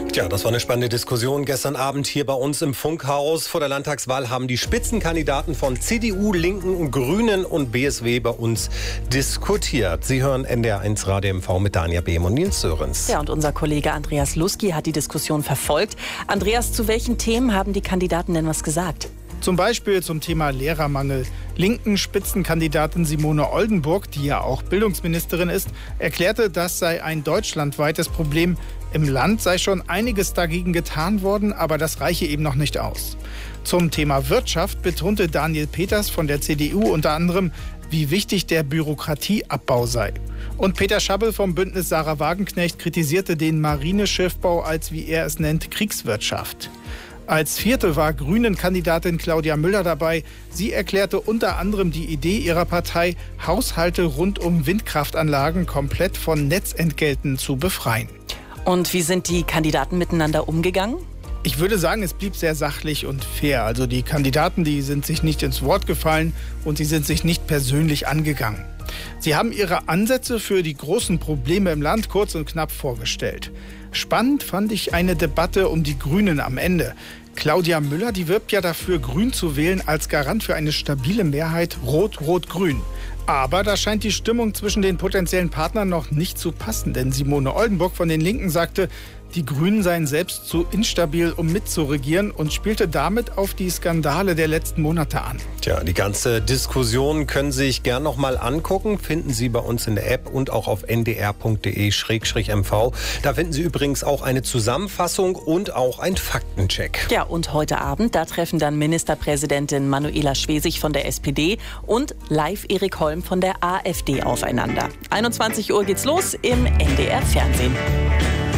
Tja, das war eine spannende Diskussion gestern Abend hier bei uns im Funkhaus. Vor der Landtagswahl haben die Spitzenkandidaten von CDU, Linken, Grünen und BSW bei uns diskutiert. Sie hören NDR1 Radio MV mit Dania Behm und Nils Sörensen. Ja, und unser Kollege Andreas Lusky hat die Diskussion verfolgt. Andreas, zu welchen Themen haben die Kandidaten denn was gesagt? Zum Beispiel zum Thema Lehrermangel. Linken Spitzenkandidatin Simone Oldenburg, die ja auch Bildungsministerin ist, erklärte, das sei ein deutschlandweites Problem. Im Land sei schon einiges dagegen getan worden, aber das reiche eben noch nicht aus. Zum Thema Wirtschaft betonte Daniel Peters von der CDU unter anderem, wie wichtig der Bürokratieabbau sei. Und Peter Schabbel vom Bündnis Sarah Wagenknecht kritisierte den Marineschiffbau als, wie er es nennt, Kriegswirtschaft. Als vierte war Grünen-Kandidatin Claudia Müller dabei. Sie erklärte unter anderem die Idee ihrer Partei, Haushalte rund um Windkraftanlagen komplett von Netzentgelten zu befreien. Und wie sind die Kandidaten miteinander umgegangen? Ich würde sagen, es blieb sehr sachlich und fair. Also die Kandidaten, die sind sich nicht ins Wort gefallen und sie sind sich nicht persönlich angegangen. Sie haben ihre Ansätze für die großen Probleme im Land kurz und knapp vorgestellt. Spannend fand ich eine Debatte um die Grünen am Ende. Claudia Müller, die wirbt ja dafür, Grün zu wählen als Garant für eine stabile Mehrheit Rot-Rot-Grün. Aber da scheint die Stimmung zwischen den potenziellen Partnern noch nicht zu passen. Denn Simone Oldenburg von den Linken sagte, die Grünen seien selbst zu instabil, um mitzuregieren und spielte damit auf die Skandale der letzten Monate an. Tja, die ganze Diskussion können Sie sich gern noch mal angucken. Finden Sie bei uns in der App und auch auf ndr.de/mv. Da finden Sie übrigens auch eine Zusammenfassung und auch einen Faktencheck. Ja, und heute Abend, da treffen dann Ministerpräsidentin Manuela Schwesig von der SPD und live Erik Holm von der AfD aufeinander. 21 Uhr geht's los im NDR Fernsehen.